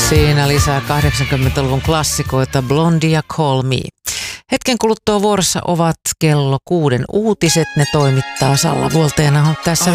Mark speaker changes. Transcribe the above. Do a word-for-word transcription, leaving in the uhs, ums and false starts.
Speaker 1: Siinä lisää kahdeksankymmentäluvun klassikoita Blondie ja Call Me. Hetken kuluttua vuorossa ovat kello kuuden uutiset. Ne toimittaa Salla Vuolteena tässä